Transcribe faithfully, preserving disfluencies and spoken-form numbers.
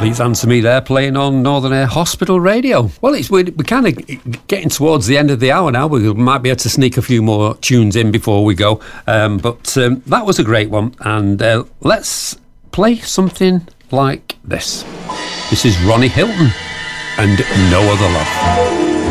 Please Answer Me there, playing on Northern Air Hospital Radio. Well, it's we're, we're kind of getting towards the end of the hour now. We might be able to sneak a few more tunes in before we go. Um, but um, that was a great one. And uh, let's play something like this. This is Ronnie Hilton and No Other Love.